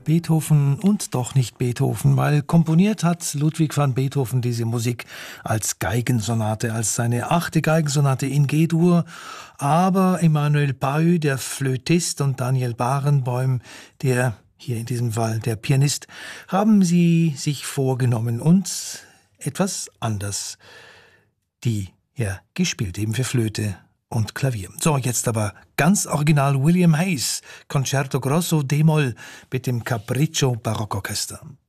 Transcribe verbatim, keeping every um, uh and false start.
Beethoven und doch nicht Beethoven, weil komponiert hat Ludwig van Beethoven diese Musik als Geigensonate, als seine achte Geigensonate in G-Dur. Aber Emmanuel Pahü, der Flötist, und Daniel Barenboim, der hier in diesem Fall der Pianist, haben sie sich vorgenommen und etwas anders. Die, ja, gespielt eben für Flöte und Klavier. So, jetzt aber ganz original William Hayes, Concerto Grosso D-Moll mit dem Capriccio Barockorchester.